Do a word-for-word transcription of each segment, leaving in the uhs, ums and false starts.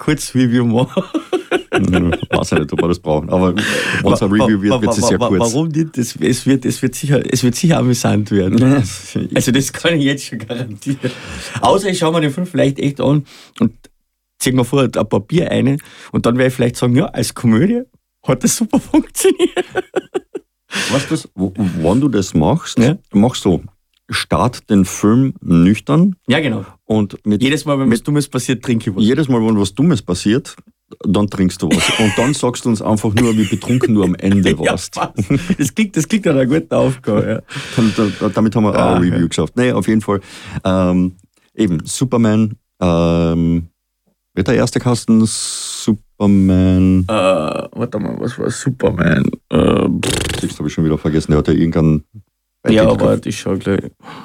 kurz Review machen? Ich weiß nicht, ob wir das brauchen, aber wenn es ein Review wird, wird es sehr kurz. Warum nicht? Es, es, wird, es, wird sicher, es wird sicher amüsant werden. Also das kann ich jetzt schon garantieren. Außer ich schaue mir den Film vielleicht echt an und ziehe mir vorher ein Papier ein und dann werde ich vielleicht sagen, ja, als Komödie hat das super funktioniert. Weißt du, wenn du das machst, ja? machst du start den Film nüchtern. Ja, genau. Und mit, jedes Mal, wenn was Dummes passiert, trinke ich was. Jedes Mal, wenn was Dummes passiert, dann trinkst du was. Und dann sagst du uns einfach nur, wie betrunken du am Ende warst. Ja, das klingt, das klingt nach einer guten Aufgabe. Ja. Dann, da, damit haben wir auch ein Review geschafft. Nee, auf jeden Fall. Ähm, eben, Superman, ähm, wird der erste Kasten Superman. Äh, warte mal, was war Superman? Äh, das habe ich schon wieder vergessen. Der hat ja irgendeinen. Ja, aber ich schau gleich.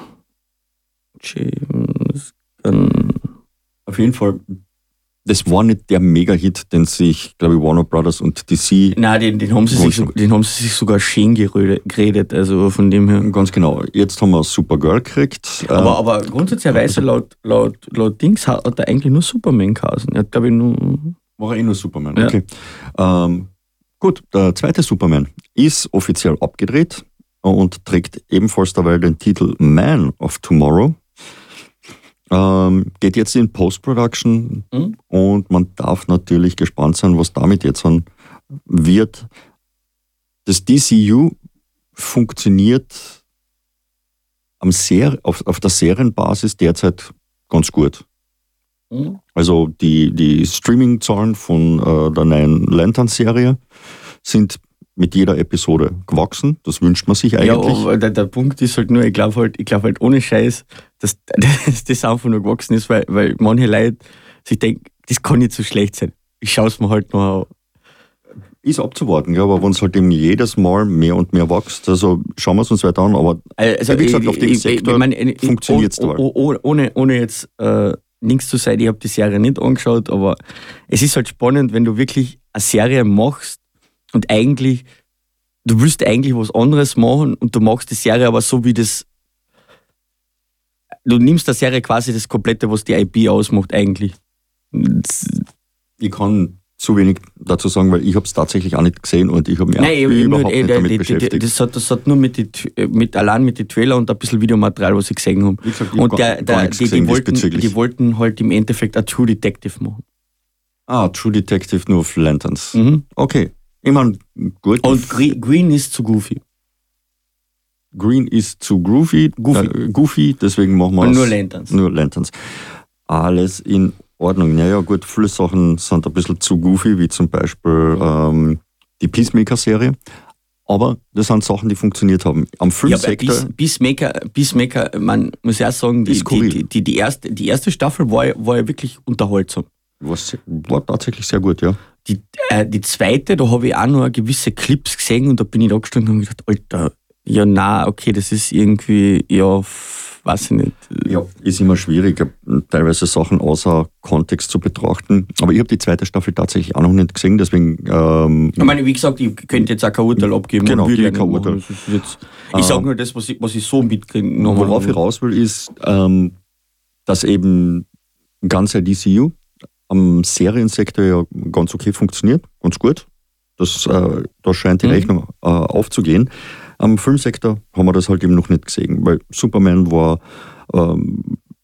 James Gunn. Auf jeden Fall, das war nicht der Mega-Hit, den sich, glaube ich, Warner Brothers und D C. Nein, den, den, haben sie sich, so, den haben sie sich sogar schön geredet, also von dem her. Ganz genau. Jetzt haben wir Supergirl gekriegt. Aber, äh, aber grundsätzlicherweise laut, laut, laut Dings hat er eigentlich nur Superman geheißen. Er hat, glaube ich, nur. War eh nur Superman, ja. Okay. Ähm, gut, der zweite Superman ist offiziell abgedreht und trägt ebenfalls dabei den Titel Man of Tomorrow. Ähm, geht jetzt in Post-Production mhm. und man darf natürlich gespannt sein, was damit jetzt an wird. Das D C U funktioniert am Ser- auf, auf der Serienbasis derzeit ganz gut. Mhm. Also die, die Streaming-Zahlen von äh, der neuen Lantern-Serie sind mit jeder Episode gewachsen. Das wünscht man sich eigentlich. Ja, aber der, der Punkt ist halt nur, ich glaube halt, ich glaube halt ohne Scheiß, dass, dass das einfach nur gewachsen ist, weil, weil manche Leute sich denken, das kann nicht so schlecht sein. Ich schaue es mir halt noch an. Ist abzuwarten, ja, aber wenn es halt eben jedes Mal mehr und mehr wächst, also schauen wir es uns weiter an, aber also, wie gesagt, auf dem ich, Sektor funktioniert es da. Ohne, ohne, ohne jetzt äh, nichts zu sein, ich habe die Serie nicht angeschaut, aber es ist halt spannend, wenn du wirklich eine Serie machst, und eigentlich, du willst eigentlich was anderes machen und du machst die Serie aber so wie das, du nimmst der Serie quasi das Komplette, was die I P ausmacht eigentlich. Das ich kann zu wenig dazu sagen, weil ich habe es tatsächlich auch nicht gesehen und ich habe mich Nein, auch ich, überhaupt nur, nicht äh, damit die, beschäftigt. Die, das, hat, das hat nur mit, die, mit allein mit den Trailer und ein bisschen Videomaterial, was ich gesehen habe. Wie gesagt, ich und der, gar, der, gar die, die, wollten, die wollten halt im Endeffekt ein True Detective machen. Ah, True Detective nur auf Lanterns. Mhm. Okay. Ich meine, gut. Und Green, Green ist zu goofy. Green ist zu groovy, goofy, äh, goofy deswegen machen wir es. Nur Lanterns. Nur Lanterns. Alles in Ordnung. Naja, gut, viele Sachen sind ein bisschen zu goofy, wie zum Beispiel ähm, die Peacemaker-Serie. Aber das sind Sachen, die funktioniert haben. Am Filmsektor. Ja, Peacemaker, Peacemaker, man muss ja sagen, die, die, die, die, erste, die erste Staffel war, war ja wirklich unterhaltsam. Was, war tatsächlich sehr gut, ja. Die, äh, die zweite, da habe ich auch noch gewisse Clips gesehen und da bin ich da gestanden und habe gedacht, Alter, ja, na, okay, das ist irgendwie, ja, weiß ich nicht. Ja, ist immer schwierig, teilweise Sachen außer Kontext zu betrachten. Aber ich habe die zweite Staffel tatsächlich auch noch nicht gesehen, deswegen. Ähm, ich meine, wie gesagt, ich könnte jetzt auch kein Urteil abgeben. Genau, will kein Urteil. Jetzt, ich ähm, sage nur das, was ich, was ich so mitkriege. Worauf ich raus will, ist, ähm, dass eben ganz D C U am Seriensektor ja ganz okay funktioniert, ganz gut. Das, äh, da scheint die mhm. Rechnung äh, aufzugehen. Am Filmsektor haben wir das halt eben noch nicht gesehen, weil Superman war ähm,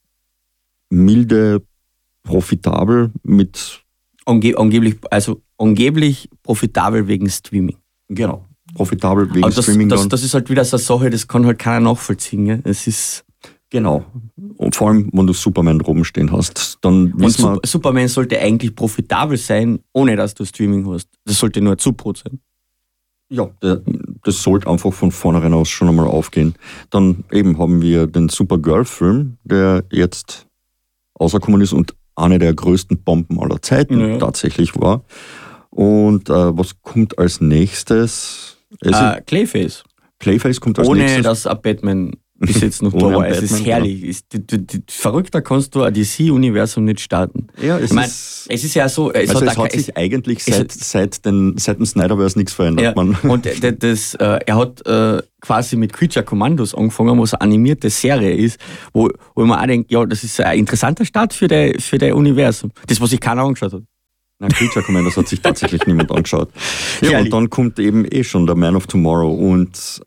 milde, profitabel mit... Ange- angeblich, also angeblich profitabel wegen Streaming. Genau, profitabel wegen das, Streaming. Das, dann. das ist halt wieder so eine Sache, das kann halt keiner nachvollziehen. Ja? Es ist... Genau. Und vor allem, wenn du Superman oben stehen hast, dann wissen wir... Und Superman sollte eigentlich profitabel sein, ohne dass du Streaming hast. Das sollte nur ein Zubrot sein. Ja, der, das sollte einfach von vornherein aus schon einmal aufgehen. Dann eben haben wir den Supergirl-Film, der jetzt rausgekommen ist und eine der größten Bomben aller Zeiten ja. tatsächlich war. Und äh, was kommt als nächstes? Uh, Clayface. Clayface kommt als ohne nächstes. Ohne dass ein Batman bis jetzt noch da war. Es ist herrlich. Genau. Ist, du, du, verrückter kannst du ein D C-Universum nicht starten. Ja, es, ich mein, ist, es ist ja so... Es also hat, es hat sich es, eigentlich seit, es, seit, den, seit dem Snyderverse nichts verändert. Ja, man. Und das, das, äh, er hat äh, quasi mit Creature Commandos angefangen, was eine animierte Serie ist, wo, wo man auch denkt, ja, das ist ein interessanter Start für das für Universum. Das, was sich keiner angeschaut hat. Nein, Creature Commandos hat sich tatsächlich niemand angeschaut. Ja, ja, und dann kommt eben eh schon der Man of Tomorrow und,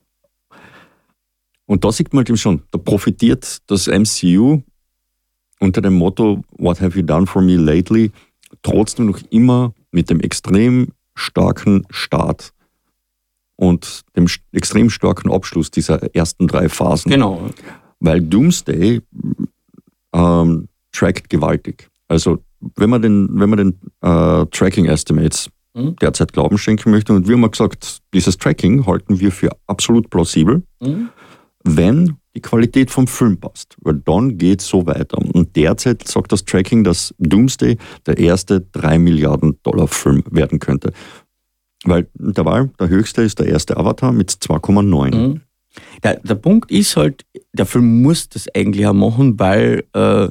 und da sieht man eben schon, da profitiert das M C U unter dem Motto What have you done for me lately trotzdem noch immer mit dem extrem starken Start und dem extrem starken Abschluss dieser ersten drei Phasen. Genau. Weil Doomsday ähm, trackt gewaltig. Also wenn man den, wenn man den äh, Tracking Estimates mhm. derzeit Glauben schenken möchte, und wir haben gesagt, dieses Tracking halten wir für absolut plausibel, mhm. wenn die Qualität vom Film passt. Weil dann geht es so weiter. Und derzeit sagt das Tracking, dass Doomsday der erste drei Milliarden Dollar Film werden könnte. Weil der Wahl, der höchste ist der erste Avatar mit zwei Komma neun. Mhm. Der, der Punkt ist halt, der Film muss das eigentlich auch machen, weil äh,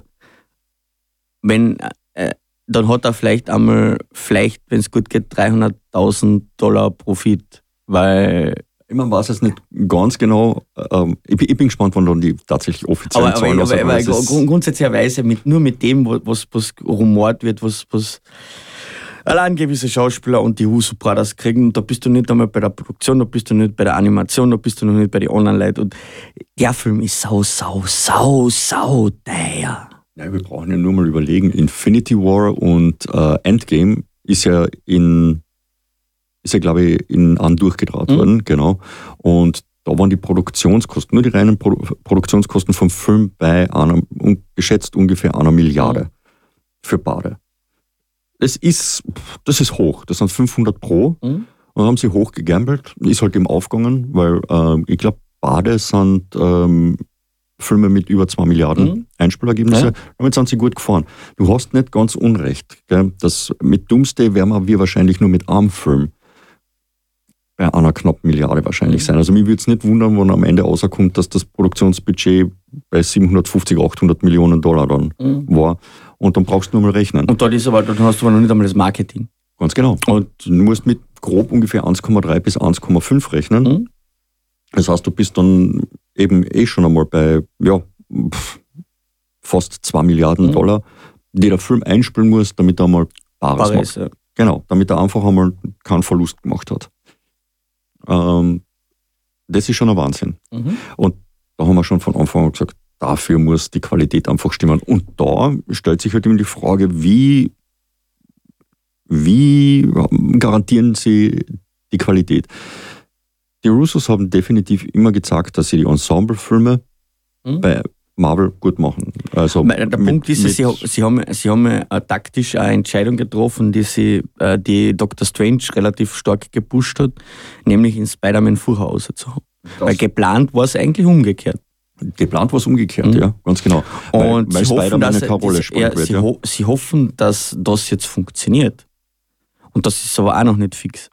wenn äh, dann hat er vielleicht einmal, vielleicht, wenn es gut geht, dreihunderttausend Dollar Profit, weil... Man weiß es nicht ganz genau. Ähm, ich, ich bin gespannt, wann dann die tatsächlich offiziellen aber, Zahlen aber, aber, aber grund, grundsätzlicherweise mit, nur mit dem, was, was rumort wird, was, was allein gewisse Schauspieler und die Husu Brothers kriegen, da bist du nicht einmal bei der Produktion, da bist du nicht bei der Animation, da bist du noch nicht bei den Online-Leuten. Und der Film ist sau, sau, sau, sau teuer. Ja, wir brauchen ja nur mal überlegen, Infinity War und äh, Endgame ist ja in ist ja, glaube ich, in an durchgedraht mhm. worden, genau. Und da waren die Produktionskosten, nur die reinen Pro- Produktionskosten vom Film bei einer, geschätzt ungefähr einer Milliarde mhm. für beide. Das ist, das ist hoch, das sind fünfhundert pro. Mhm. Und haben sie hoch gegambelt, ist halt eben aufgegangen, weil äh, ich glaube, beide sind ähm, Filme mit über zwei Milliarden mhm. Einspielergebnisse. Ja. Damit sind sie gut gefahren. Du hast nicht ganz unrecht. Gell? Das, mit Doomsday wären wir wahrscheinlich nur mit einem Film bei einer knappen Milliarde wahrscheinlich sein. Also mich würde es nicht wundern, wenn am Ende rauskommt, dass das Produktionsbudget bei siebenhundertfünfzig, achthundert Millionen Dollar dann mhm. war. Und dann brauchst du nur mal rechnen. Und dort ist aber, dann hast du aber noch nicht einmal das Marketing. Ganz genau. Und du musst mit grob ungefähr eins Komma drei bis eins Komma fünf rechnen. Mhm. Das heißt, du bist dann eben eh schon einmal bei ja, fast zwei Milliarden mhm. Dollar, die der Film einspielen muss, damit er einmal Bares Bares, macht. Ja. Genau, damit er einfach einmal keinen Verlust gemacht hat. Ähm, das ist schon ein Wahnsinn. Mhm. Und da haben wir schon von Anfang an gesagt, dafür muss die Qualität einfach stimmen. Und da stellt sich halt eben die Frage, wie, wie garantieren sie die Qualität? Die Russos haben definitiv immer gezeigt, dass sie die Ensemblefilme mhm. bei Marvel gut machen. Also der mit, Punkt ist, sie, sie haben, sie haben eine taktisch eine Entscheidung getroffen, die sie die Doctor Strange relativ stark gepusht hat, nämlich in Spider-Man vorher rauszuhauen. Weil geplant war es eigentlich umgekehrt. Geplant war es umgekehrt, mhm. ja, ganz genau. Und weil, sie, weil hoffen, dass, eine Rolle spielt ja, wird, sie, ja. ho- sie hoffen, dass das jetzt funktioniert. Und das ist aber auch noch nicht fix.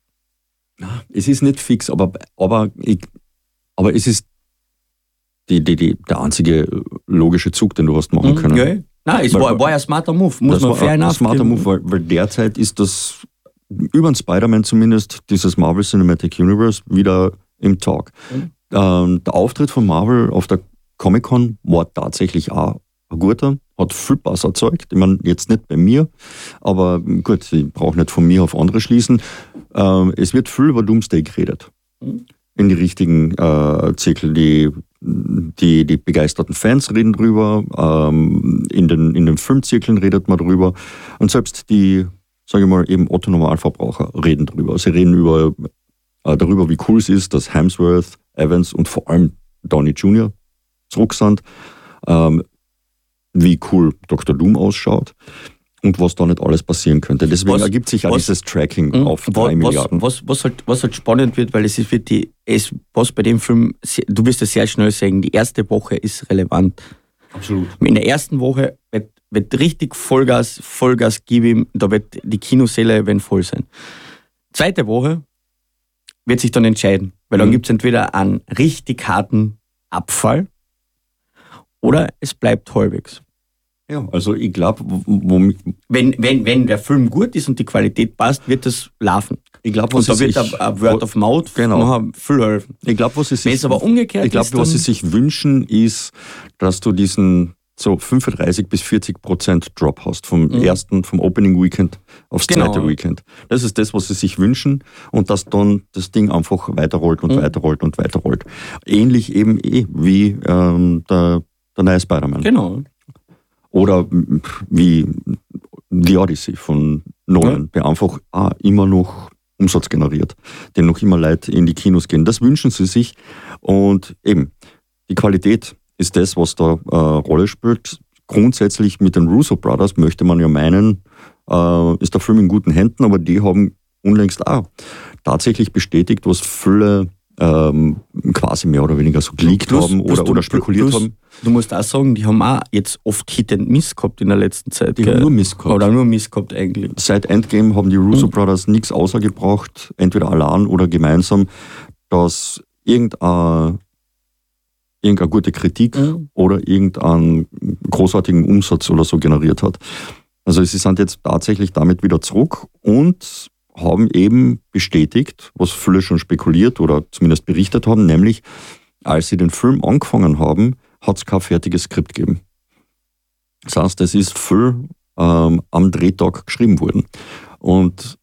Es ist nicht fix, aber, aber, ich, aber es ist die, die, die, der einzige logische Zug, den du hast machen können. Ja. Nein, es weil, war, war ja ein smarter Move, muss man fair enough. Ein smarter Move, weil, weil derzeit ist das, über den Spider-Man zumindest, dieses Marvel Cinematic Universe wieder im Talk. Mhm. Ähm, der Auftritt von Marvel auf der Comic-Con war tatsächlich auch ein guter, hat viel Spaß erzeugt. Ich meine, jetzt nicht bei mir, aber gut, ich brauche nicht von mir auf andere schließen. Ähm, es wird viel über Doomsday geredet. Mhm. In die richtigen äh, Zirkel. Die, die, die begeisterten Fans reden drüber, ähm, in, den, in den Filmzirkeln redet man drüber und selbst die, sage ich mal, eben Otto-Normalverbraucher reden drüber. Sie reden über, äh, darüber, wie cool es ist, dass Hemsworth, Evans und vor allem Downey Junior zurück sind, ähm, wie cool Doktor Doom ausschaut und was da nicht alles passieren könnte. Deswegen was, ergibt sich ja was, dieses Tracking mh, auf drei was, Milliarden. Was, was, halt, was halt spannend wird, weil es ist für die, es, was bei dem Film, du wirst es sehr schnell sagen, die erste Woche ist relevant. Absolut. In der ersten Woche wird, wird richtig Vollgas, Vollgas geben, da wird die Kinosäle werden voll sein. Zweite Woche wird sich dann entscheiden, weil dann mhm. gibt es entweder einen richtig harten Abfall oder es bleibt halbwegs. Ja, also ich glaube, wenn, wenn, wenn der Film gut ist und die Qualität passt, wird das laufen. Ich glaube, was und da wird sich, ein Word of Mouth genau. noch viel helfen. Ich glaube, was sie sich, wenn es aber umgekehrt ich glaube, ist, was sie sich wünschen, ist, dass du diesen, so fünfunddreißig bis vierzig Prozent Drop hast vom Mhm. ersten, vom Opening Weekend aufs Genau. zweite Weekend. Das ist das, was sie sich wünschen und dass dann das Ding einfach weiterrollt und Mhm. weiterrollt und weiterrollt. Ähnlich eben eh wie ähm, der, der neue Spider-Man. Genau. Oder m, wie The Odyssey von Nolan, Ja. der einfach auch immer noch Umsatz generiert, den noch immer Leute in die Kinos gehen. Das wünschen sie sich und eben, die Qualität ist das, was da äh, Rolle spielt. Grundsätzlich mit den Russo Brothers möchte man ja meinen, äh, ist der Film in guten Händen, aber die haben unlängst auch tatsächlich bestätigt, was viele ähm, quasi mehr oder weniger so geleakt Plus- haben plus oder, du- oder spekuliert plus- haben. Du musst auch sagen, die haben auch jetzt oft Hit and Miss gehabt in der letzten Zeit. Die gell? haben nur Mist gehabt. Oder nur Miss gehabt eigentlich. Seit Endgame haben die Russo Mhm. Brothers nichts außergebracht, entweder allein oder gemeinsam, dass irgendeine, irgendeine gute Kritik Mhm. oder irgendeinen großartigen Umsatz oder so generiert hat. Also sie sind jetzt tatsächlich damit wieder zurück und haben eben bestätigt, was viele schon spekuliert oder zumindest berichtet haben, nämlich als sie den Film angefangen haben, hat es kein fertiges Skript gegeben. Das heißt, es ist viel ähm, am Drehtag geschrieben worden. Und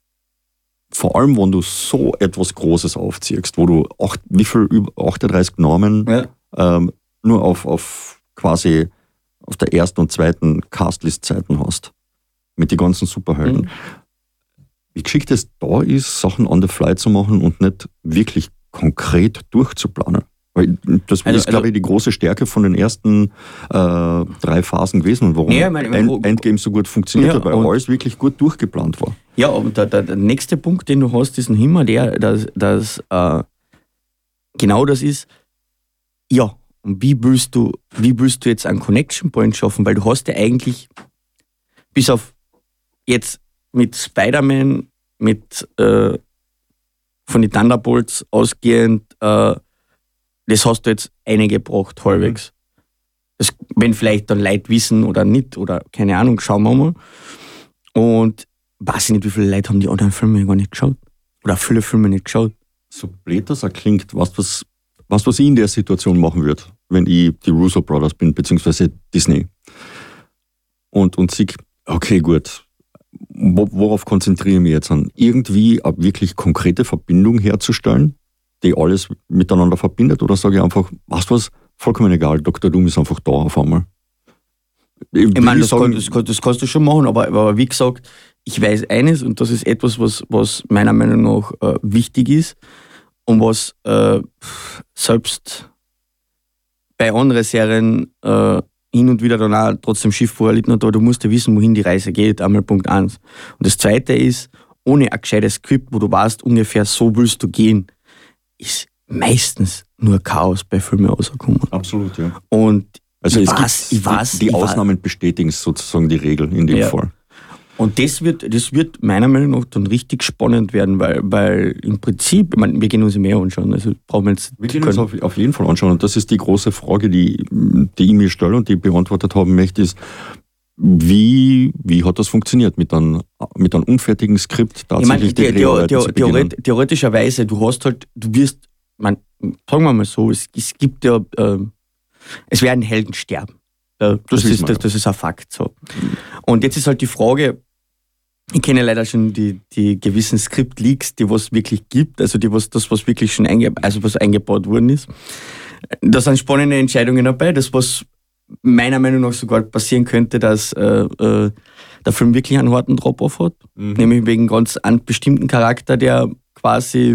vor allem, wenn du so etwas Großes aufziehst, wo du acht, wie viel, über achtunddreißig Namen Ja. ähm, nur auf, auf quasi auf der ersten und zweiten Castlist-Seiten hast, mit den ganzen Superhelden. Mhm. Wie geschickt es da ist, Sachen on the fly zu machen und nicht wirklich konkret durchzuplanen. Weil das Also- ist, glaube ich, die große Stärke von den ersten äh, drei Phasen gewesen und warum Ja, ich meine, ich meine, End, Endgame so gut funktioniert Ja, hat, weil und- alles wirklich gut durchgeplant war. Ja, aber der, der, der nächste Punkt, den du hast, ist noch immer der, dass, dass äh, genau das ist, ja, und wie willst du, wie willst du jetzt einen Connection Point schaffen? Weil du hast ja eigentlich, bis auf jetzt mit Spider-Man, mit äh, von den Thunderbolts ausgehend, äh, das hast du jetzt eingebracht, halbwegs. Das, wenn vielleicht dann Leute wissen oder nicht, oder keine Ahnung, schauen wir mal. Und weiß ich nicht, wie viele Leute haben die anderen Filme gar nicht geschaut. Oder viele Filme nicht geschaut. So blöd das auch klingt, was, was, was, was ich in der Situation machen würde, wenn ich die Russo Brothers bin, beziehungsweise Disney. Und, und sieg, okay, gut, Wo- worauf konzentriere ich mich jetzt an? Irgendwie eine wirklich konkrete Verbindung herzustellen, die alles miteinander verbindet, oder sage ich einfach, weißt du was, vollkommen egal, Doktor Doom ist einfach da auf einmal. Ich, Ich meine, will das, sagen, kann, das, kann, das kannst du schon machen, aber, aber wie gesagt, ich weiß eines, und das ist etwas, was, was meiner Meinung nach äh, wichtig ist und was äh, selbst bei anderen Serien äh, hin und wieder dann auch trotzdem Schiffbruch erlitten hat, aber du musst ja wissen, wohin die Reise geht, einmal Punkt eins. Und das zweite ist, ohne ein gescheites Skript, wo du weißt, ungefähr so willst du gehen, ist meistens nur Chaos bei Filmen rausgekommen. absolut, ja. Und Also ich es weiß, gibt, ich weiß, die ich weiß. Ausnahmen bestätigen sozusagen die Regel in dem Ja. Fall. Und das wird, das wird meiner Meinung nach dann richtig spannend werden, weil, weil im Prinzip, ich meine, wir gehen uns mehr anschauen, also brauchen wir jetzt Wir gehen uns auf, auf jeden Fall anschauen. Und das ist die große Frage, die, die ich mir stelle und die ich beantwortet haben möchte, ist, wie, wie hat das funktioniert mit einem, mit einem unfertigen Skript Ich meine, tatsächlich die the, the, Dreharbeiten the, zu beginnen? theoret, theoretischerweise, du hast halt, du wirst, man, sagen wir mal so, es, es gibt ja, ähm, es werden Helden sterben. Ja, das, Das ist, wissen wir, das, das ist ein Fakt. So. Und jetzt ist halt die Frage, ich kenne leider schon die, die gewissen Skript-Leaks, die was wirklich gibt, also die was, das, was wirklich schon einge, also was eingebaut worden ist. Da sind spannende Entscheidungen dabei. Das, was meiner Meinung nach sogar passieren könnte, dass äh, äh, der Film wirklich einen harten Drop-Off hat. Mhm. Nämlich wegen ganz einem bestimmten Charakter, der quasi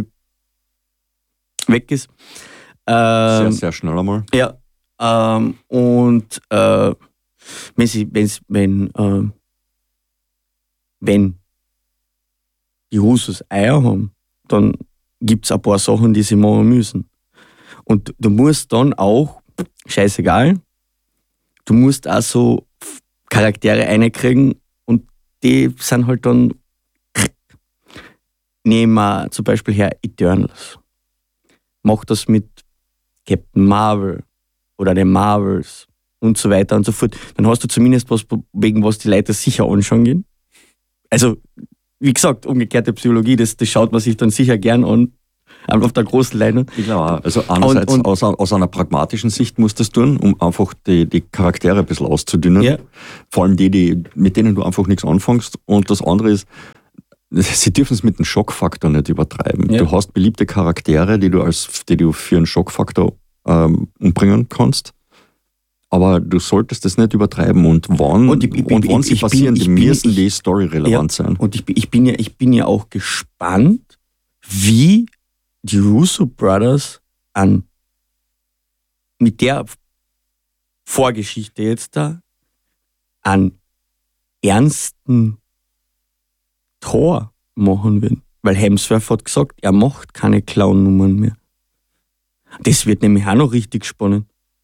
weg ist. Sehr, Ähm, sehr schnell einmal. ja. Ähm, und äh, wenn sie, wenn's, wenn, äh, wenn die Russos Eier haben, dann gibt es ein paar Sachen, die sie machen müssen. Und du musst dann auch, scheißegal, du musst auch so Charaktere reinkriegen und die sind halt dann, nehmen wir zum Beispiel her Eternals. Mach das mit Captain Marvel oder den Marvels und so weiter und so fort. Dann hast du zumindest was, wegen was die Leute sicher anschauen gehen. Also, wie gesagt, umgekehrte Psychologie, das, das schaut man sich dann sicher gern an. auf der großen Leinwand. Ich glaube auch. Also einerseits und, und, aus, aus einer pragmatischen Sicht musst du das tun, um einfach die, die Charaktere ein bisschen auszudünnen. Ja. Vor allem die, die, mit denen du einfach nichts anfängst. Und das andere ist, sie dürfen es mit dem Schockfaktor nicht übertreiben. Ja. Du hast beliebte Charaktere, die du, als, die du für einen Schockfaktor ähm, umbringen kannst. Aber du solltest das nicht übertreiben. Und wann, und, ich, ich, und wann ich, sie ich passieren, bin, die müssen die Story relevant ja, sein. Und ich, ich, bin ja, ich bin ja auch gespannt, wie die Russo Brothers an mit der Vorgeschichte jetzt da an ernsten Tor machen werden. Weil Hemsworth hat gesagt, er macht keine Clown-Nummern mehr. Das wird nämlich auch noch richtig spannend.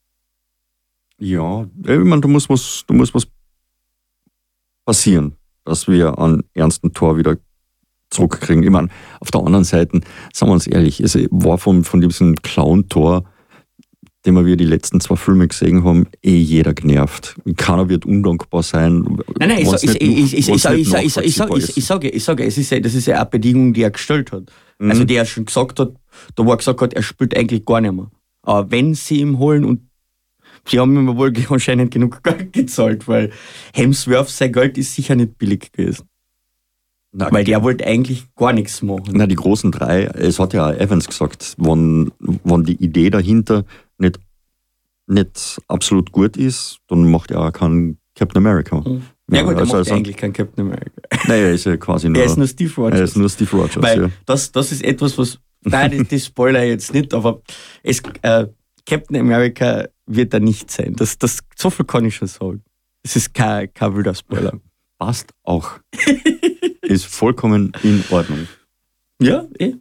Ja, ich meine, da muss was, da muss was passieren, dass wir an ernsten Tor wieder zurückkriegen. Ich meine, auf der anderen Seite, sagen wir uns ehrlich, es war von, von diesem Clown-Tor, den wir die letzten zwei Filme gesehen haben, eh jeder genervt. Keiner wird undankbar sein. Nein, nein, ich sage, ich sage, es ist ja, das ist ja eine Bedingung, die er gestellt hat. Mhm. Also die er schon gesagt hat, da wo er gesagt hat, er spielt eigentlich gar nicht mehr. Aber wenn sie ihn holen und sie haben ihm wohl anscheinend genug Geld gezahlt, weil Hemsworth, sein Geld ist sicher nicht billig gewesen. Na, weil der wollte eigentlich gar nichts machen. Na, die großen drei, es hat ja auch Evans gesagt, wenn, wenn die Idee dahinter nicht, nicht absolut gut ist, dann macht er auch keinen Captain America. Mhm. Ja, ja gut, er also, macht also, eigentlich keinen Captain America. Naja, er ist ja quasi nur... Er ist nur Steve Rogers. Er ist nur Steve Rogers, weil ja. Das, das ist etwas, was... Nein, das, das spoiler ich jetzt nicht, aber es, äh, Captain America wird da nicht sein. Das, das, so viel kann ich schon sagen. Es ist kein, kein wilder Spoiler. Passt auch. Ist vollkommen in Ordnung. Ja, eh.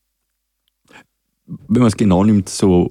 Wenn man es genau nimmt, so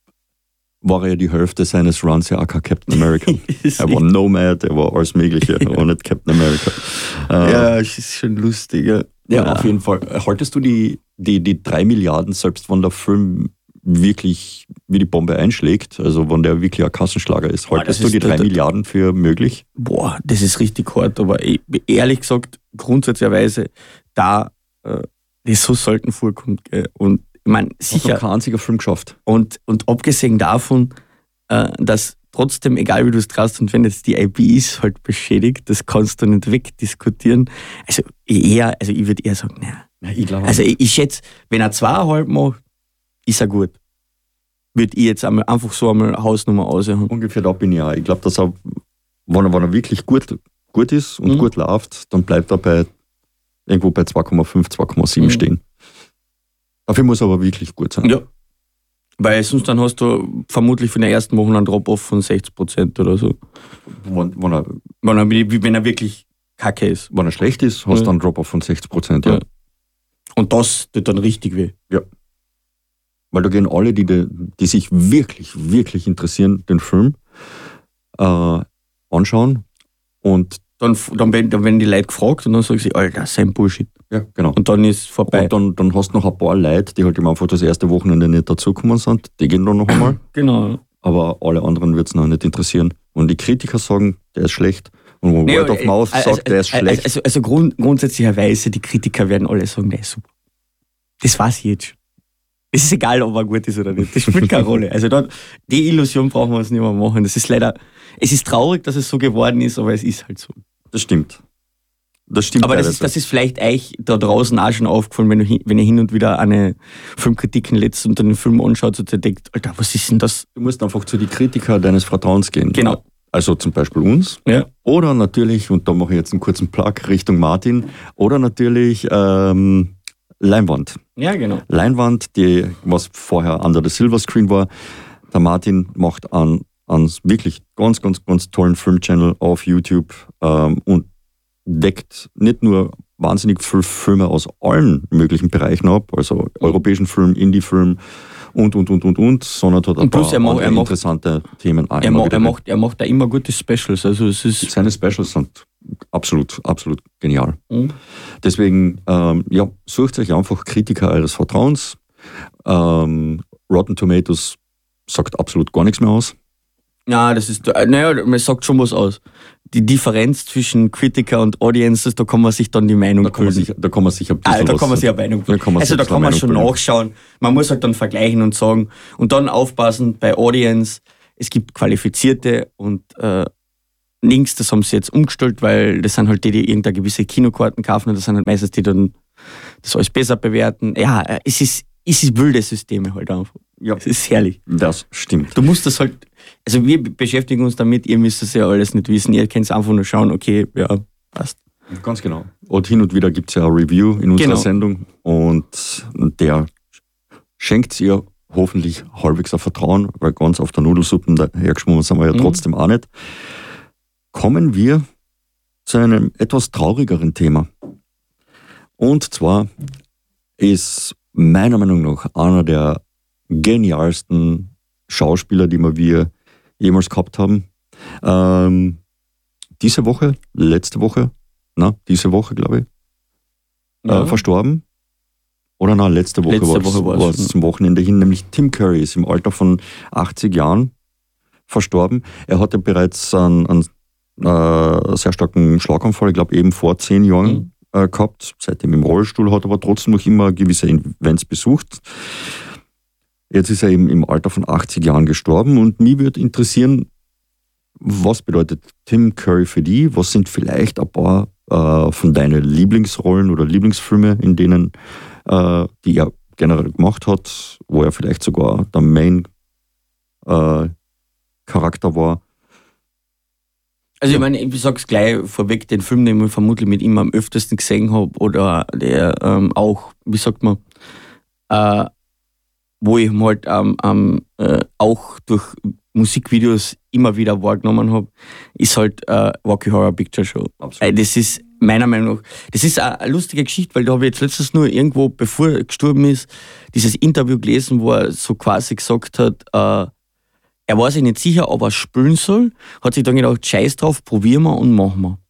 war er ja die Hälfte seines Runs ja auch kein Captain America. Er war Nomad, er war alles Mögliche, er war nicht Captain America. Ja, es ist schon lustig. Ja, ja, ja. Auf jeden Fall. Haltest du die, die, die drei Milliarden, selbst wenn der Film wirklich wie die Bombe einschlägt, also wenn der wirklich ein Kassenschlager ist, haltest Boah, du die drei Milliarden für möglich? Boah, das ist richtig hart, aber ich, ehrlich gesagt, grundsätzlicherweise, da äh, das so selten vorkommt. Gell? Und ich meine, sicher. Hat noch kein einziger Film geschafft. Und, und abgesehen davon, äh, dass trotzdem, egal wie du es traust und wenn jetzt die I P ist halt beschädigt, das kannst du nicht wegdiskutieren. Also eher, also ich würde eher sagen, naja. Ja, ich glaube also ich, ich schätze, wenn er zweieinhalb macht, ist er gut. Würde ich jetzt einmal einfach so einmal Hausnummer aushauen. Ungefähr da bin ich auch. Ich glaube, dass er, wenn er, wenn er wirklich gut, gut ist und mhm. gut läuft, dann bleibt er bei irgendwo bei zwei Komma fünf, zwei Komma sieben mhm. stehen. Dafür muss er aber wirklich gut sein. Ja. Weil sonst dann hast du vermutlich von der ersten Woche einen Drop-Off von sechzig Prozent oder so. Wenn, wenn, er, wenn, er, wenn er wirklich kacke ist. Wenn er schlecht ist, hast du ja. einen Drop-Off von sechzig Prozent. Ja. Ja. Und das tut dann richtig weh. Ja. Weil da gehen alle, die, die sich wirklich, wirklich interessieren, den Film äh, anschauen. Und dann, dann, werden, dann werden die Leute gefragt und dann sagen sie, Alter, das ist ein Bullshit. Ja, genau. Und dann ist es vorbei. Und dann, dann hast du noch ein paar Leute, die halt einfach das erste Wochenende nicht dazugekommen sind. Die gehen dann noch einmal. Genau. Aber alle anderen wird es noch nicht interessieren. Und die Kritiker sagen, der ist schlecht. Und wenn nee, Word of Mouth also, sagt, der ist also, schlecht. Also, also grund, grundsätzlicherweise, die Kritiker werden alle sagen, der ist super. Das weiß ich jetzt schon. Es ist egal, ob er gut ist oder nicht. Das spielt keine Rolle. Also da, die Illusion brauchen wir uns nicht mehr machen. Das ist leider, es ist traurig, dass es so geworden ist, aber es ist halt so. Das stimmt. Das stimmt. Aber das ist, das ist vielleicht euch da draußen auch schon aufgefallen, wenn, du, wenn ihr hin und wieder eine Filmkritiken letzt und dann den Film anschaut und ihr denkt, Alter, was ist denn das? Du musst einfach zu den Kritikern deines Vertrauens gehen. Genau. Also zum Beispiel uns. Ja. Oder natürlich, und da mache ich jetzt einen kurzen Plug Richtung Martin, oder natürlich ähm, Leinwand. Ja, genau. Leinwand, die, was vorher under the Silver Screen war. Der Martin macht einen, einen wirklich ganz, ganz, ganz tollen Filmchannel auf YouTube ähm, und deckt nicht nur wahnsinnig viele Filme aus allen möglichen Bereichen ab, also europäischen Film, Indie-Film und, und, und, und, und, sondern hat ein paar er macht, er interessante macht, Themen auch. Er, macht, er, macht, er macht da immer gute Specials. Also es ist Seine Specials sind absolut, absolut genial. Mhm. Deswegen, ähm, ja, sucht euch einfach Kritiker eures Vertrauens. Ähm, Rotten Tomatoes sagt absolut gar nichts mehr aus. Ja, das ist, naja, man sagt schon was aus. Die Differenz zwischen Kritiker und Audiences, da kann man sich dann die Meinung da kann man sich, da kann man sich ein bisschen ah, da was, kann man sich eine Meinung bilden. Da also da kann man schon bilden. Nachschauen. Man muss halt dann vergleichen und sagen und dann aufpassen bei Audience. Es gibt Qualifizierte und äh, links, das haben sie jetzt umgestellt, weil das sind halt die, die irgendeine gewisse Kinokarten kaufen und das sind halt meistens die, die dann das alles besser bewerten. Ja, es ist, es ist wilde Systeme halt einfach. Ja, es ist herrlich. Das stimmt. Du musst das halt, also wir beschäftigen uns damit, ihr müsst das ja alles nicht wissen, ihr könnt es einfach nur schauen, okay, ja, passt. Ganz genau. Und hin und wieder gibt es ja ein Review in unserer genau. Sendung und der schenkt ihr hoffentlich halbwegs ein Vertrauen, weil ganz auf der Nudelsuppe hergeschwommen sind wir ja mhm. trotzdem auch nicht. Kommen wir zu einem etwas traurigeren Thema. Und zwar ist meiner Meinung nach einer der genialsten Schauspieler, die wir jemals gehabt haben. Ähm, diese Woche, letzte Woche, na, diese Woche, glaube ich, ja. äh, verstorben. Oder na, letzte Woche war es zum Wochenende hin, nämlich Tim Curry ist im Alter von achtzig Jahren verstorben. Er hatte bereits einen, einen äh, sehr starken Schlaganfall, ich glaube eben vor zehn Jahren mhm. äh, gehabt, seitdem im Rollstuhl, hat aber trotzdem noch immer gewisse Events besucht. Jetzt ist er eben im Alter von achtzig Jahren gestorben und mich würde interessieren, was bedeutet Tim Curry für dich? Was sind vielleicht ein paar äh, von deinen Lieblingsrollen oder Lieblingsfilme, in denen, äh, die er generell gemacht hat, wo er vielleicht sogar der Main-Charakter äh, war? Also ich meine, ich sag's gleich vorweg, den Film, den ich vermutlich mit ihm am öftesten gesehen habe oder der ähm, auch, wie sagt man, äh, wo ich ihn halt ähm, ähm, äh, auch durch Musikvideos immer wieder wahrgenommen habe, ist halt äh, Rocky Horror Picture Show. Äh, das ist meiner Meinung nach, das ist eine lustige Geschichte, weil da habe ich jetzt letztens nur irgendwo, bevor er gestorben ist, dieses Interview gelesen, wo er so quasi gesagt hat, äh, er war sich nicht sicher, ob er spielen soll, hat sich dann gedacht, scheiß drauf, probieren wir und machen wir.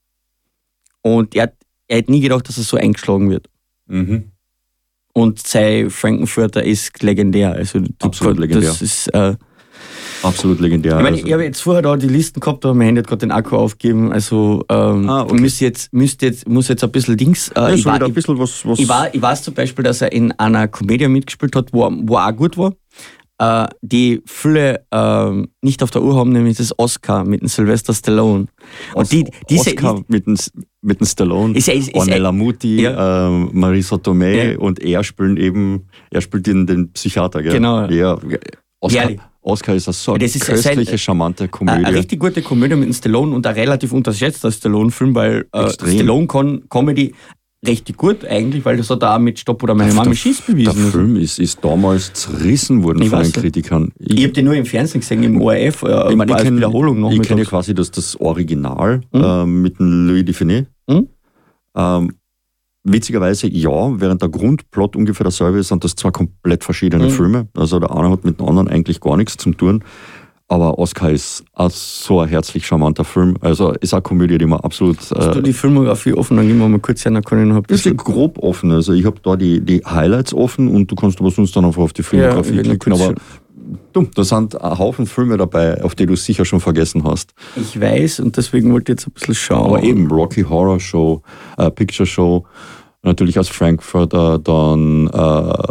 Und er, er hat nie gedacht, dass er so eingeschlagen wird. Mhm. Und sein Frankenfurter ist legendär. Also absolut das legendär. Ist, äh, absolut legendär. Ich meine, also. ich habe jetzt vorher da die Listen gehabt, aber mein Handy hat gerade den Akku aufgegeben. Also ähm, ah, okay. ich muss jetzt, müsst jetzt, muss jetzt ein bisschen Dings. Äh, ja, ich, war, ein bisschen was, was ich, war, ich weiß zum Beispiel, dass er in einer Komödie mitgespielt hat, wo, wo er auch gut war. Äh, die viele äh, nicht auf der Uhr haben, nämlich das Oscar mit dem Sylvester Stallone. Und Os- die, diese, Oscar die, mit dem, mit dem Stallone, ist, ist, ist, Ornella Muti, ja. äh, Marisa Tomei ja. und er spielen eben, er spielt den, den Psychiater, gell? Genau. Ja, Oscar, Herrlich. Oscar ist eine so das ist köstliche, sein, charmante Komödie. Eine richtig gute Komödie mit dem Stallone und ein relativ unterschätzter Stallone-Film, weil äh, Extrem. Stallone kann Comedy richtig gut eigentlich, weil das hat er auch mit Stopp oder meine Mama schießt bewiesen. Der Film ist, ist damals zerrissen worden ich von den nicht. Kritikern. Ich, ich habe den nur im Fernsehen gesehen, im O R F, äh, ich meine, ich als kenne Wiederholung noch. Ich kenne ja quasi das, das Original hm? äh, mit dem Louis Dufiné. Hm? Ähm, witzigerweise, ja, während der Grundplot ungefähr derselbe ist, sind das zwei komplett verschiedene hm. Filme. Also der eine hat mit dem anderen eigentlich gar nichts zu tun. Aber Oscar ist auch so ein herzlich charmanter Film. Also ist eine Komödie, die man absolut... Hast äh, du die Filmografie offen? Dann gehen wir mal kurz her, dann kann ich noch ein bisschen... Ist grob offen. Also ich habe da die, die Highlights offen und du kannst aber sonst dann einfach auf die Filmografie ja, klicken. Aber du, da sind ein Haufen Filme dabei, auf die du sicher schon vergessen hast. Ich weiß und deswegen wollte ich jetzt ein bisschen schauen. Aber eben Rocky Horror Show, äh, Picture Show, natürlich aus Frankfurter, dann... Äh,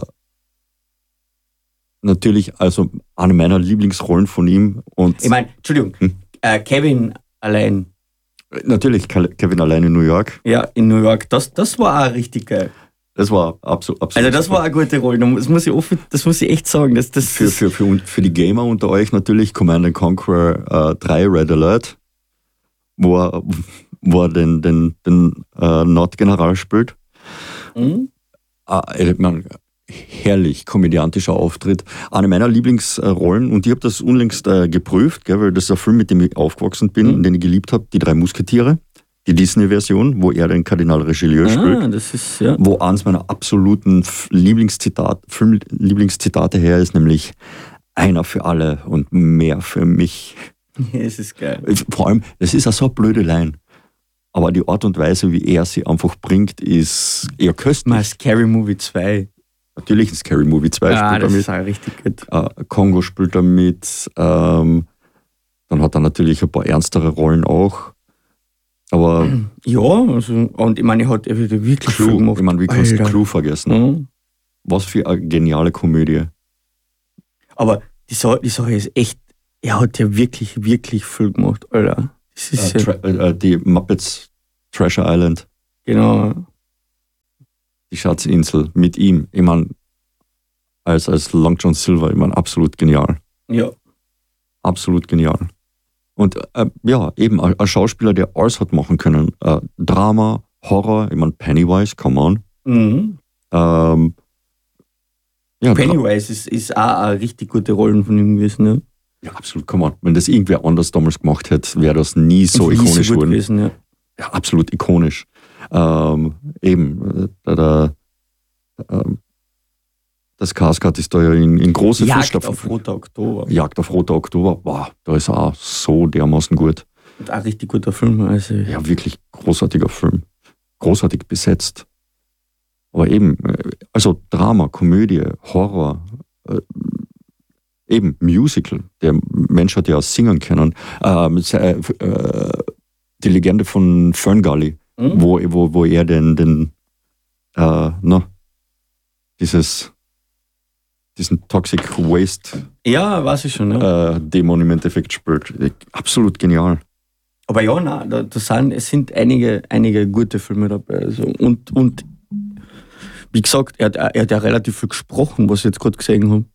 Natürlich, also eine meiner Lieblingsrollen von ihm. Und ich meine, Entschuldigung, hm? äh, Kevin allein. Natürlich, Kevin allein in New York. Ja, in New York, das, das war auch richtig geil. Das war absolut. absolut also, das war eine gute Rolle. Das muss ich, offen, das muss ich echt sagen. Das, das, für, für, für, für die Gamer unter euch natürlich Command and Conquer äh, drei Red Alert, wo er, wo er den, den, den äh, Nordgeneral spielt. Mhm. Äh, man, herrlich komödiantischer Auftritt. Eine meiner Lieblingsrollen, und ich habe das unlängst äh, geprüft, gell, weil das ist ein Film, mit dem ich aufgewachsen bin, mhm. den ich geliebt habe, Die drei Musketiere, die Disney-Version, wo er den Kardinal Richelieu ah, spielt. Das ist, ja. Wo eines meiner absoluten Lieblingszitat, Film-Lieblingszitate her ist, nämlich einer für alle und mehr für mich. Ja, es ist geil. Vor allem, das ist auch so eine blöde Line. Aber die Art und Weise, wie er sie einfach bringt, ist eher köstlich. Mal Scary Movie zwei. Natürlich ein Scary Movie zwei ja, spielt das damit. Ist auch richtig gut. Äh, Kongo spielt damit. Ähm, Dann hat er natürlich ein paar ernstere Rollen auch. Aber ja, also, und ich meine, er hat er wieder wirklich Clue, viel gemacht. ich meine, wie kannst du Alter. Clue vergessen? Mhm. Was für eine geniale Komödie. Aber die Sache, die Sache ist echt, er hat ja wirklich, wirklich viel gemacht, Alter. Das ist Äh, ja, Tra- äh, die Muppets Treasure Island, genau. die Schatzinsel mit ihm. Ich meine, als, als Long John Silver, ich meine, absolut genial. Ja. Absolut genial. Und äh, ja, eben ein, ein Schauspieler, der alles hat machen können. Äh, Drama, Horror, ich meine, Pennywise, come on. Mhm. Ähm, ja, Pennywise ist, ist auch eine richtig gute Rolle von ihm gewesen, ne? Ja, absolut, come on. Wenn das irgendwer anders damals gemacht hätte, wäre das nie so Nie ikonisch so gut geworden. gewesen, ja. Ja, absolut ikonisch. Ähm, eben, äh, der, der, ähm, das Cascade ist da ja in, in große Jagd Fußstapfen. auf Roter Oktober. Jagd auf Roter Oktober, wow, da ist er auch so dermaßen gut. Und auch richtig guter Film. Also, Ja, wirklich großartiger Film. Großartig besetzt. Aber eben, äh, also Drama, Komödie, Horror, äh, eben Musical. Der Mensch hat ja auch singen können. Ähm, äh, äh, die Legende von Ferngully, Mhm. wo, wo, wo er den, den äh, na, dieses, diesen Toxic Waste ja, weiß ich schon, ja. äh, Dämon im Endeffekt spielt. Absolut genial. Aber ja, nein, da, da sind, es sind einige, einige gute Filme dabei. Also, und, und wie gesagt, er hat, er hat ja relativ viel gesprochen, was ich jetzt gerade gesehen habe.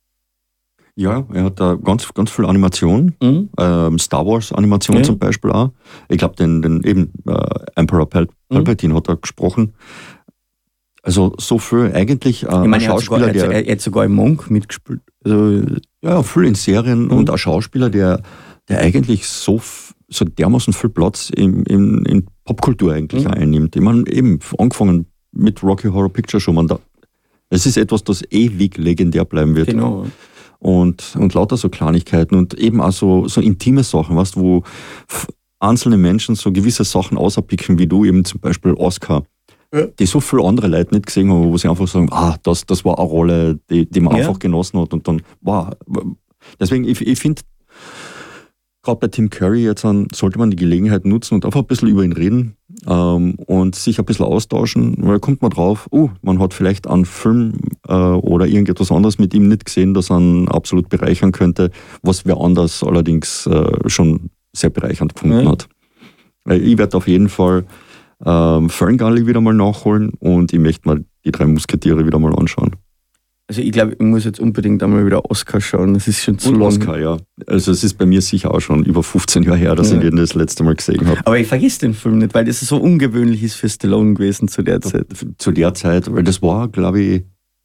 Ja, er hat da ganz, ganz viel Animation, Mhm. ähm, Star Wars Animation Ja. zum Beispiel auch. Ich glaube, den, den eben äh, Emperor Pal Palpatine Mhm. hat er gesprochen. Also so viel eigentlich äh, Ich meine, ein er hat, sogar, Schauspieler, er, hat, der er hat sogar im Monk mitgespielt. Also, ja viel in Serien Mhm. und ein Schauspieler, der, der eigentlich so, f- so dermaßen viel Platz in, in, in Popkultur eigentlich Mhm. auch einnimmt. Ich meine, eben angefangen mit Rocky Horror Picture Show. Man da, es ist etwas, das ewig legendär bleiben wird. genau. Und, und lauter so Kleinigkeiten und eben auch so, so intime Sachen, weißt, wo f- einzelne Menschen so gewisse Sachen auserpicken, wie du eben zum Beispiel Oscar, Ja. die so viele andere Leute nicht gesehen haben, wo sie einfach sagen, ah, das, das war eine Rolle, die, die man Ja. einfach genossen hat und dann, wow. Deswegen, ich, ich finde, gerade bei Tim Curry jetzt an, sollte man die Gelegenheit nutzen und einfach ein bisschen über ihn reden ähm, und sich ein bisschen austauschen, weil da kommt man drauf, oh, man hat vielleicht einen Film äh, oder irgendetwas anderes mit ihm nicht gesehen, das einen absolut bereichern könnte, was wer anders allerdings äh, schon sehr bereichernd gefunden Ja. hat. Weil ich werde auf jeden Fall ähm, Ferngully wieder mal nachholen und ich möchte mal die drei Musketiere wieder mal anschauen. Also ich glaube, ich muss jetzt unbedingt einmal wieder Oscar schauen. Das ist schon zu Und lang. Oscar, ja. Also es ist bei mir sicher auch schon über fünfzehn Jahre her, dass Ja. ich den das letzte Mal gesehen habe. Aber ich vergesse den Film nicht, weil das so ungewöhnlich ist für Stallone gewesen zu der Zeit. Zu der Zeit, weil das war, glaube ich,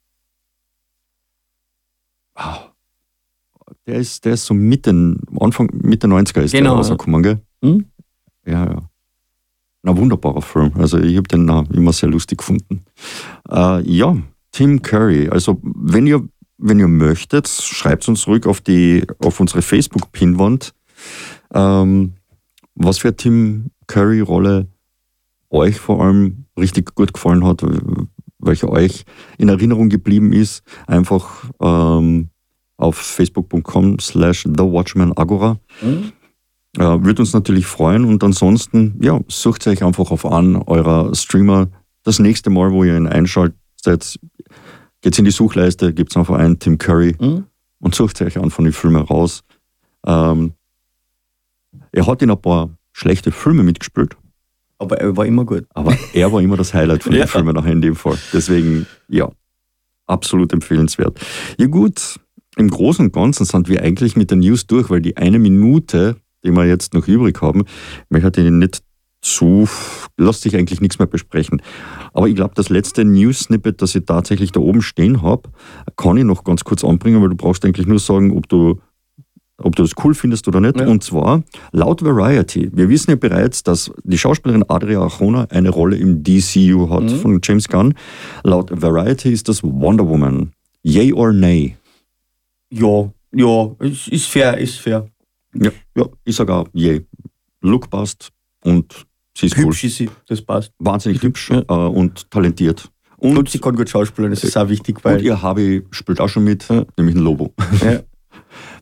ah, der ist, der ist so Mitte, Anfang, Mitte neunziger ist Genau, der rausgekommen, gell? Hm? Ja, ja. Ein wunderbarer Film. Also ich habe den auch immer sehr lustig gefunden. Äh, ja, Tim Curry. Also wenn ihr, wenn ihr möchtet, schreibt uns zurück auf, die, auf unsere Facebook-Pinwand, ähm, was für Tim Curry-Rolle euch vor allem richtig gut gefallen hat, welche euch in Erinnerung geblieben ist. Einfach ähm, auf facebook punkt com slash the watchman agora. Hm? Äh, würde uns natürlich freuen und ansonsten, ja, sucht euch einfach auf einen eurer Streamer. Das nächste Mal, wo ihr ihn einschaltet, geht's in die Suchleiste, gibt's einfach einen Tim Curry Hm? und sucht euch einen von den Filmen raus. Ähm, er hat in ein paar schlechte Filme mitgespielt, Aber er war immer gut. aber er war immer das Highlight von den Ja. Filmen nachher in dem Fall. Deswegen, ja, absolut empfehlenswert. Ja gut, im Großen und Ganzen sind wir eigentlich mit den News durch, weil die eine Minute, die wir jetzt noch übrig haben, möchte ich nicht zu, lässt sich eigentlich nichts mehr besprechen. Aber ich glaube, das letzte News-Snippet, das ich tatsächlich da oben stehen habe, kann ich noch ganz kurz anbringen, weil du brauchst eigentlich nur sagen, ob du ob du das cool findest oder nicht. Ja. Und zwar, laut Variety, wir wissen ja bereits, dass die Schauspielerin Adria Arjona eine Rolle im D C U hat Mhm. von James Gunn. Laut Variety ist das Wonder Woman. Yay or nay? Ja, ja, ist, ist fair, ist fair. Ja, ja ich sage auch yay. Look passt und sie ist cool. Hübsch ist sie, das passt. Wahnsinnig hübsch Ja. äh, und talentiert. Und, Und, sie kann gut schauspielen, das ist auch wichtig, und weil ihr Harvey spielt auch schon mit, Ja. nämlich ein Lobo. ja,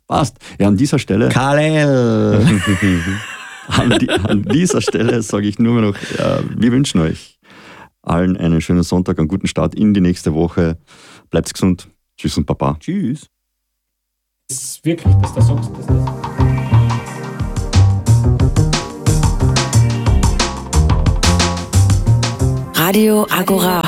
Passt. Ja, an dieser Stelle... Kalel! an, die, an dieser Stelle sage ich nur noch, ja, wir wünschen euch allen einen schönen Sonntag, einen guten Start in die nächste Woche. Bleibt gesund. Tschüss und Baba. Tschüss. Das ist wirklich, dass du sagst, dass das Radio Agora.